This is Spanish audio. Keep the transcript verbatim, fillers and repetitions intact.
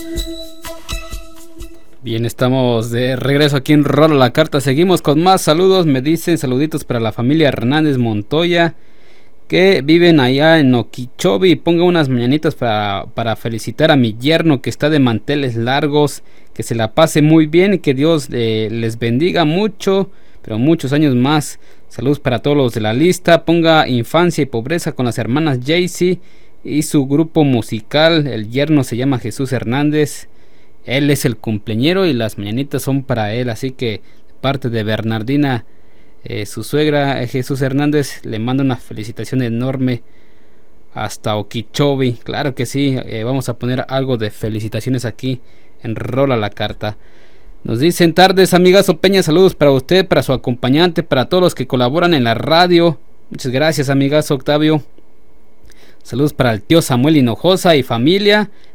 Bien, estamos de regreso aquí en Rola la Carta. Seguimos con más saludos. Me dicen saluditos para la familia Hernández Montoya, que viven allá en Okeechobee. Ponga unas mañanitas para, para felicitar a mi yerno, que está de manteles largos. Que se la pase muy bien y que Dios eh, les bendiga mucho, pero muchos años más. Saludos para todos los de la lista. Ponga Infancia y Pobreza con las hermanas Jaycee y su grupo musical. El yerno se llama Jesús Hernández. Él es el cumpleañero y las mañanitas son para él. Así que de parte de Bernardina, eh, su suegra, eh, Jesús Hernández, le manda una felicitación enorme hasta Okeechobee. Claro que sí, eh, vamos a poner algo de felicitaciones aquí en Rola la Carta. Nos dicen tardes, amigazo Peña, saludos para usted, para su acompañante, para todos los que colaboran en la radio. Muchas gracias, amigazo Octavio. Saludos para el tío Samuel Hinojosa y familia.